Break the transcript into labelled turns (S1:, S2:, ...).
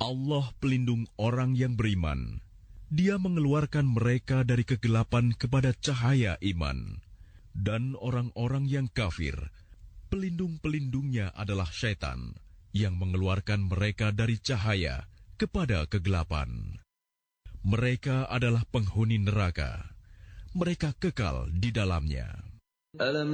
S1: Allah pelindung orang yang beriman. Dia mengeluarkan mereka dari kegelapan kepada cahaya iman. Dan orang-orang yang kafir, pelindung-pelindungnya adalah syaitan, yang mengeluarkan mereka dari cahaya kepada kegelapan. Mereka adalah penghuni neraka. Mereka kekal di dalamnya.